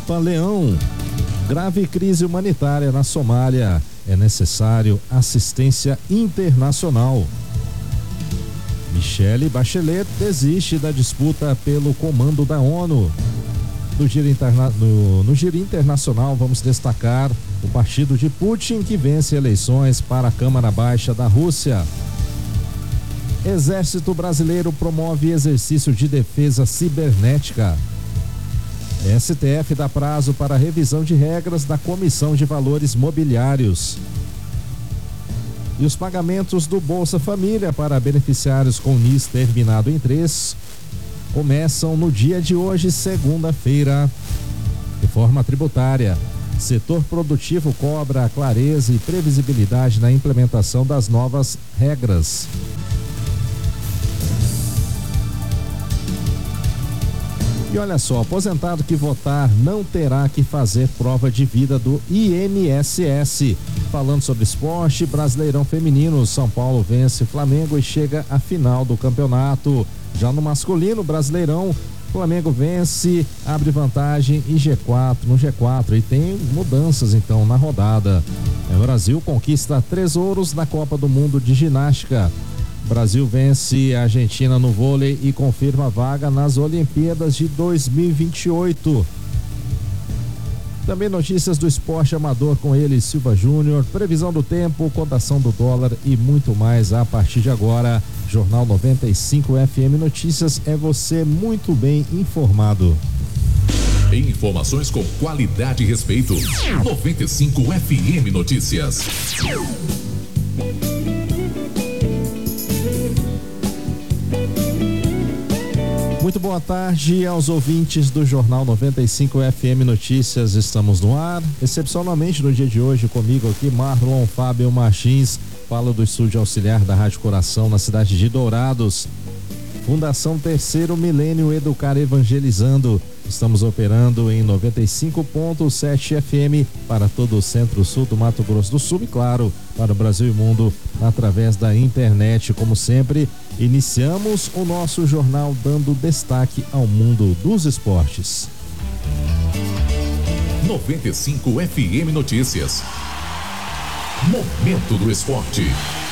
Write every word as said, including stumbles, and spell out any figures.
Papa Leão. Grave crise humanitária na Somália. É necessário assistência internacional. Michelle Bachelet desiste da disputa pelo comando da ONU. No giro, interna... no... no giro internacional, vamos destacar o partido de Putin, que vence eleições para a Câmara Baixa da Rússia. Exército Brasileiro promove exercício de defesa cibernética. S T F dá prazo para revisão de regras da Comissão de Valores Mobiliários. E os pagamentos do Bolsa Família para beneficiários com N I S terminado em três começam no dia de hoje, segunda-feira. Reforma tributária. Setor produtivo cobra clareza e previsibilidade na implementação das novas regras. E olha só, aposentado que votar não terá que fazer prova de vida do I N S S. Falando sobre esporte, Brasileirão Feminino, São Paulo vence Flamengo e chega à final do campeonato. Já no masculino, Brasileirão, Flamengo vence, abre vantagem em G quatro, no G quatro, e tem mudanças então na rodada. O Brasil conquista três ouros na Copa do Mundo de Ginástica. Brasil vence a Argentina no vôlei e confirma vaga nas Olimpíadas de dois mil e vinte e oito. Também notícias do esporte amador com ele, Silva Júnior, previsão do tempo, cotação do dólar e muito mais a partir de agora. Jornal noventa e cinco F M Notícias, é você muito bem informado. Informações com qualidade e respeito. noventa e cinco F M Notícias. Muito boa tarde aos ouvintes do Jornal noventa e cinco F M Notícias. Estamos no ar, excepcionalmente no dia de hoje, comigo aqui, Marlon Fábio Martins. Falo do estúdio auxiliar da Rádio Coração, na cidade de Dourados. Fundação Terceiro Milênio Educar Evangelizando. Estamos operando em noventa e cinco ponto sete F M para todo o centro-sul do Mato Grosso do Sul e, claro, para o Brasil e mundo através da internet. Como sempre, iniciamos o nosso jornal dando destaque ao mundo dos esportes. noventa e cinco F M Notícias. Momento do esporte.